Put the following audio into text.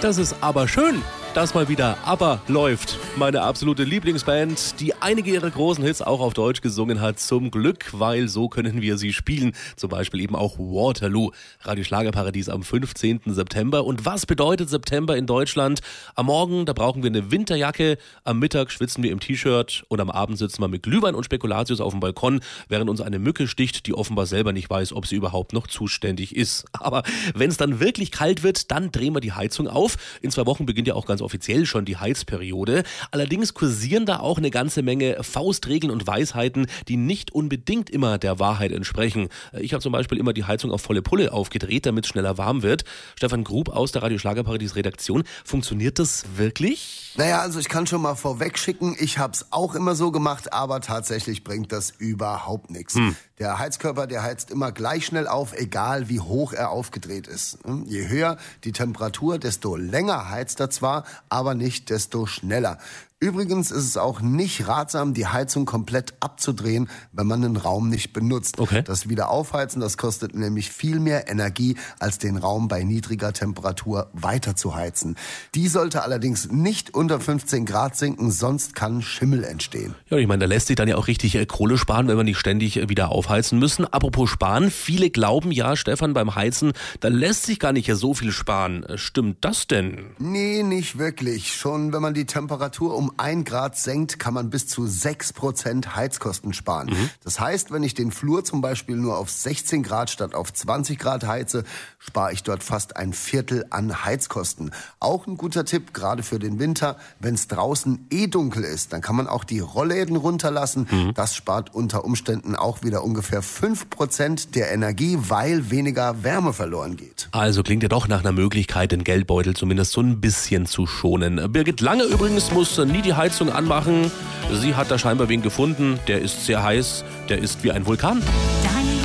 Das ist aber schön, dass mal wieder ABBA läuft. Meine absolute Lieblingsband, die einige ihrer großen Hits auch auf Deutsch gesungen hat. Zum Glück, weil so können wir sie spielen. Zum Beispiel eben auch Waterloo. Radio Schlagerparadies am 15. September. Und was bedeutet September in Deutschland? Am Morgen, da brauchen wir eine Winterjacke. Am Mittag schwitzen wir im T-Shirt. Und am Abend sitzen wir mit Glühwein und Spekulatius auf dem Balkon, während uns eine Mücke sticht, die offenbar selber nicht weiß, ob sie überhaupt noch zuständig ist. Aber wenn es dann wirklich kalt wird, dann drehen wir die Heizung auf. In 2 Wochen beginnt ja auch ganz offiziell schon die Heizperiode. Allerdings kursieren da auch eine ganze Menge Faustregeln und Weisheiten, die nicht unbedingt immer der Wahrheit entsprechen. Ich habe zum Beispiel immer die Heizung auf volle Pulle aufgedreht, damit es schneller warm wird. Stefan Grub aus der Radio Schlagerparadies Redaktion. Funktioniert das wirklich? Naja, also ich kann schon mal vorweg schicken, ich hab's auch immer so gemacht, aber tatsächlich bringt das überhaupt nichts. Der Heizkörper, der heizt immer gleich schnell auf, egal wie hoch er aufgedreht ist. Je höher die Temperatur, desto länger heizt er zwar, aber nicht desto schneller. Übrigens ist es auch nicht ratsam, die Heizung komplett abzudrehen, wenn man den Raum nicht benutzt. Okay. Das Wiederaufheizen, das kostet nämlich viel mehr Energie, als den Raum bei niedriger Temperatur weiter zu heizen. Die sollte allerdings nicht unter 15 Grad sinken, sonst kann Schimmel entstehen. Ja, ich meine, da lässt sich dann ja auch richtig Kohle sparen, wenn wir nicht ständig wieder aufheizen müssen. Apropos sparen, viele glauben ja, Stefan, beim Heizen, da lässt sich gar nicht so viel sparen. Stimmt das denn? Nee, nicht wirklich. Schon wenn man die Temperatur um 1 Grad senkt, kann man bis zu 6% Heizkosten sparen. Das heißt, wenn ich den Flur zum Beispiel nur auf 16 Grad statt auf 20 Grad heize, spare ich dort fast 1/4 an Heizkosten. Auch ein guter Tipp, gerade für den Winter, wenn es draußen dunkel ist, dann kann man auch die Rollläden runterlassen. Das spart unter Umständen auch wieder ungefähr 5% der Energie, weil weniger Wärme verloren geht. Also klingt ja doch nach einer Möglichkeit, den Geldbeutel zumindest so ein bisschen zu schonen. Birgit Lange übrigens muss nie die Heizung anmachen. Sie hat da scheinbar wen gefunden. Der ist sehr heiß. Der ist wie ein Vulkan.